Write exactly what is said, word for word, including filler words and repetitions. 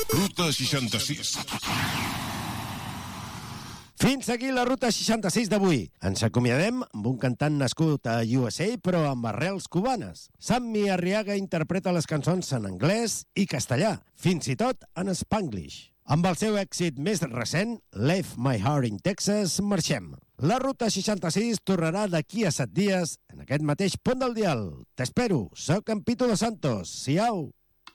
Ruta seixanta-sis. Fins aquí la Ruta seixanta-sis d'avui. Ens acomiadem amb un cantant nascut a U S A, però amb arrels cubanes. Sammy Arriaga interpreta les cançons en anglès i castellà, fins i tot en spanglish. Amb el seu èxit més recent, Left My Heart in Texas, marxem. La Ruta seixanta-sis tornarà d'aquí a set dies en aquest mateix punt del dial. T'espero, soc en Pitu Dos Santos. Siau!